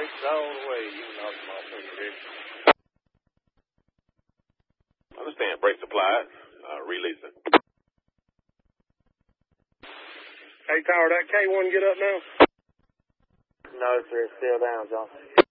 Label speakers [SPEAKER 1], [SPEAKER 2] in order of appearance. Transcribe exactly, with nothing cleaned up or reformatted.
[SPEAKER 1] brakes all the way. You can knock them off when you're ready.
[SPEAKER 2] Understand. Brake supplied. Uh, releasing.
[SPEAKER 1] Hey, Tower, that K one get up now?
[SPEAKER 3] No, sir. It's still down, Johnson.